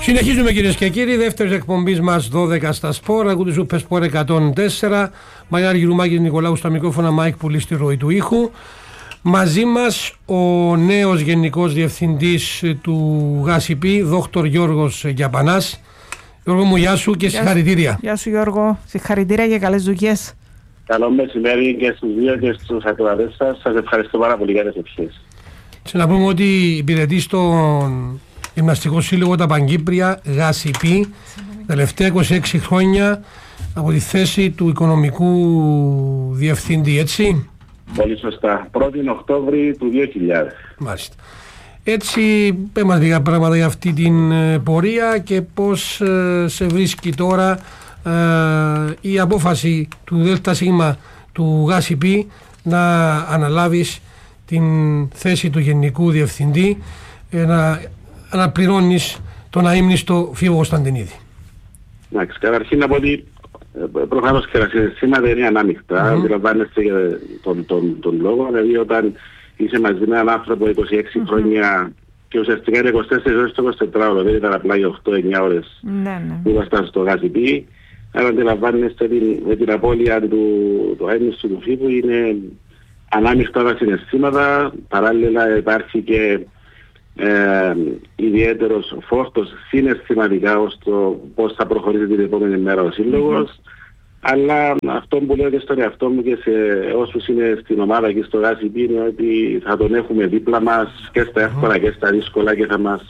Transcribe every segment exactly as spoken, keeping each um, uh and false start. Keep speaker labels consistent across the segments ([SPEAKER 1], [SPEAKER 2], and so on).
[SPEAKER 1] Συνεχίζουμε κυρίες και κύριοι, δεύτερη εκπομπή μας δώδεκα στα σπορ, ακούτε Super Sport εκατόν τέσσερα, Μαγιάρη Γυρουμάκη Νικολάου στα μικρόφωνα, Μάικ Πουλή στη ροή του ήχου. Μαζί μας ο νέος Γενικός Διευθυντής του ΓΑΣΥΠΗ, δόκτωρ Γιώργος Γιαπανάς. Γιώργο μου, γεια σου και συγχαρητήρια.
[SPEAKER 2] Γεια σου Γιώργο, συγχαρητήρια και καλές δουλειές.
[SPEAKER 3] Καλό μεσημέρι και στους δύο και στους ακροατές σας. Σας ευχαριστώ πάρα πολύ για τις ευχές.
[SPEAKER 1] Και να πούμε ότι υπηρετεί στον Γυμναστικό Σύλλογο τα Παγκύπρια ΓΑΣΥΠΗ τελευταία είκοσι έξι χρόνια από τη θέση του οικονομικού διευθυντή, έτσι.
[SPEAKER 3] Πολύ σωστά. πρώτη Οκτώβρη του δύο χιλιάδες.
[SPEAKER 1] Μάλιστα. Έτσι, πες μας λίγα πράγματα για αυτή την πορεία και πώς ε, σε βρίσκει τώρα ε, η απόφαση του ΔΣ του ΓΑΣΥΠΗ να αναλάβεις την θέση του Γενικού Διευθυντή, ε, να αναπληρώνεις τον αείμνηστο Φίβο Κωνσταντινίδη.
[SPEAKER 3] Εντάξει, καταρχήν να πω ότι προφανώς και τα συναισθήματα είναι ανάμεικτα. Mm-hmm. Αντιλαμβάνεστε τον, τον, τον λόγο. Δηλαδή, όταν είσαι μαζί με έναν άνθρωπο είκοσι έξι mm-hmm. χρόνια και ουσιαστικά είναι είκοσι τέσσερις ώρες το εικοσιτετράωρο, δεν ήταν απλά οι οκτώ εννιά ώρες mm-hmm. που ήμασταν στο ΓΑΣΥΠΗ. Αλλά αντιλαμβάνεστε την, με την απώλεια του, του αείμνηστου του Φίβου είναι ανάμεικτα τα συναισθήματα. Παράλληλα υπάρχει και Ε, ιδιαίτερος φόρτος συναισθηματικά ως το πώς θα προχωρήσει την επόμενη μέρα ο Σύλλογος. Mm-hmm. Αλλά αυτό που λέω και στον εαυτό μου και σε όσους είναι στην ομάδα και στο ΓΑΣΥΠΗ είναι ότι θα τον έχουμε δίπλα μας και στα εύκολα mm-hmm. και στα δύσκολα και θα μας,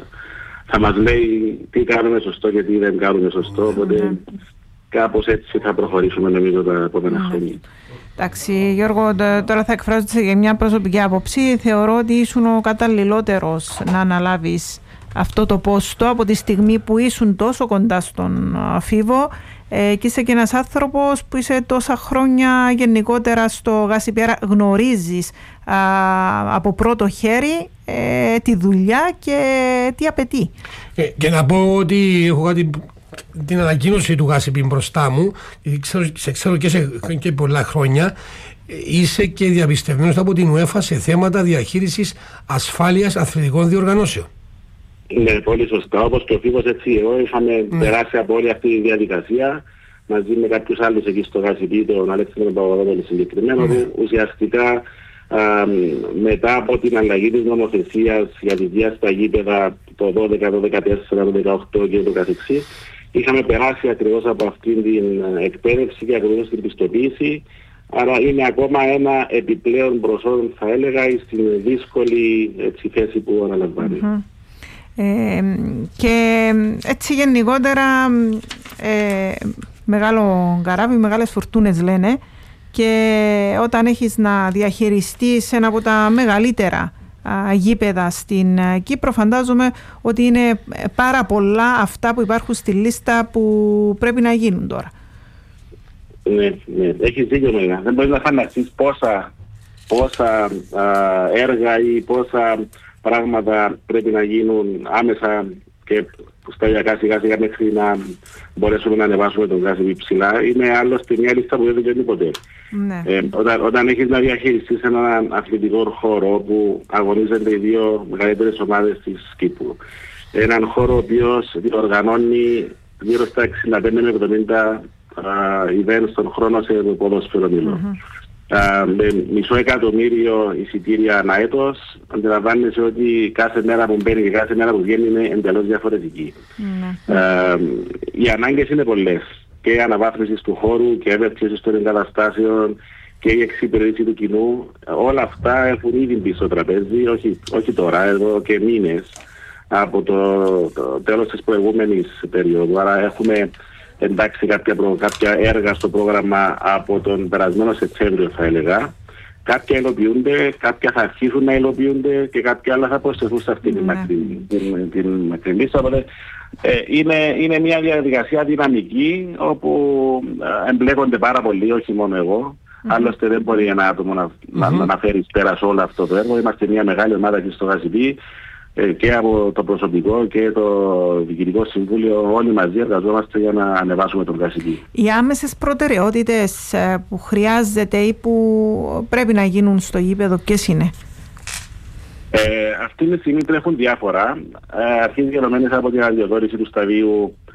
[SPEAKER 3] θα μας λέει τι κάνουμε σωστό και τι δεν κάνουμε σωστό. Mm-hmm. Οπότε κάπως έτσι θα προχωρήσουμε νομίζω τα επόμενα mm-hmm. χρόνια.
[SPEAKER 2] Εντάξει, Γιώργο, τώρα θα εκφράζω για μια προσωπική άποψη. Θεωρώ ότι ήσουν ο καταλληλότερος να αναλάβεις αυτό το πόστο από τη στιγμή που ήσουν τόσο κοντά στον Φίβο ε, και είσαι και ένας άνθρωπος που είσαι τόσα χρόνια γενικότερα στο ΓΑΣΥΠΗ, άρα γνωρίζεις α, από πρώτο χέρι ε, τη δουλειά και τι απαιτεί.
[SPEAKER 1] Ε, και να πω ότι έχω κάτι... την ανακοίνωση του ΓΑΣΥΠΗ μπροστά μου, ξέρω, σε ξέρω και, σε, και πολλά χρόνια, είσαι και διαπιστευμένος από την UEFA σε θέματα διαχείρισης ασφάλειας αθλητικών διοργανώσεων.
[SPEAKER 3] Ναι, πολύ σωστά. Όπως και ο Φίβος, έτσι εγώ είχαμε ναι. περάσει από όλη αυτή τη διαδικασία μαζί με κάποιους άλλους εκεί στο ΓΑΣΥΠΗ, τον Αλέξανδρο Παπαδόπουλο συγκεκριμένο, ναι. που ουσιαστικά α, μετά από την αλλαγή της νομοθεσίας για τη βία στα γήπεδα το δώδεκα, το δεκατέσσερα, το δεκαοκτώ και το καθεξής, είχαμε περάσει ακριβώς από αυτήν την εκπαίδευση και ακριβώς την πιστοποίηση. Άρα είναι ακόμα ένα επιπλέον προσόν, θα έλεγα, στην δύσκολη έτσι, θέση που αναλαμβάνει. Mm-hmm.
[SPEAKER 2] Ε, και έτσι γενικότερα ε, μεγάλο καράβι, μεγάλες φορτούνες λένε, και όταν έχεις να διαχειριστείς ένα από τα μεγαλύτερα α, γήπεδα στην Κύπρο, φαντάζομαι ότι είναι πάρα πολλά αυτά που υπάρχουν στη λίστα που πρέπει να γίνουν τώρα.
[SPEAKER 3] Ναι, ναι, έχεις δίκιο Μελίνα. Δεν μπορείς να φανταστείς πόσα, πόσα α, έργα ή πόσα πράγματα πρέπει να γίνουν άμεσα και σταδιακά σιγά σιγά μέχρι να μπορέσουμε να ανεβάσουμε τον ΓΑΣΥΠΗ ψηλά. Είναι άλλωστε μια λίστα που δεν τελειώνει ποτέ. Ναι. Ε, όταν, όταν έχεις να διαχειριστείς έναν αθλητικό χώρο που αγωνίζονται οι δύο μεγαλύτερες ομάδες της Κύπρου, έναν χώρο ο οποίος διοργανώνει γύρω στα εξήντα πέντε με εβδομήντα uh, events στον χρόνο σε ποδόσφαιρο μήλο. Mm-hmm. Uh, με μισό εκατομμύριο εισιτήρια ανά έτος, αντιλαμβάνεσαι ότι κάθε μέρα που μπαίνει και κάθε μέρα που βγαίνει είναι εντελώς διαφορετική. Mm-hmm. Uh, οι ανάγκες είναι πολλές. Και η αναβάθμιση του χώρου και η έβερτιση των εγκαταστάσεων και η εξυπηρέτηση του κοινού. Όλα αυτά έχουν ήδη μπει στο τραπέζι, όχι, όχι τώρα, εδώ και μήνες από το, το τέλος της προηγούμενης περίοδου. Άρα έχουμε εντάξει κάποια, προ, κάποια έργα στο πρόγραμμα από τον περασμένο Σεπτέμβριο, θα έλεγα. Κάποια υλοποιούνται, κάποια θα αρχίσουν να υλοποιούνται και κάποια άλλα θα προσθεθούν σε αυτή την μακρινή λίστα. Οπότε ε, είναι, είναι μια διαδικασία δυναμική όπου ε, εμπλέκονται πάρα πολλοί, όχι μόνο εγώ. Mm-hmm. Άλλωστε δεν μπορεί ένα άτομο να, mm-hmm. να, να φέρει πέρα σε όλο αυτό το έργο. Είμαστε μια μεγάλη ομάδα εκεί στο ΓΑΣΥΠΗ και από το προσωπικό και το διοικητικό συμβούλιο, όλοι μαζί εργαζόμαστε για να ανεβάσουμε τον ΓΑΣΥΠΗ. Οι
[SPEAKER 2] άμεσες προτεραιότητες που χρειάζεται ή που πρέπει να γίνουν στο γήπεδο, ποιες είναι?
[SPEAKER 3] Ε, αυτή τη στιγμή τρέχουν διάφορα. Ε, αρχίζει γενομένες από την αδειοδότηση του σταδίου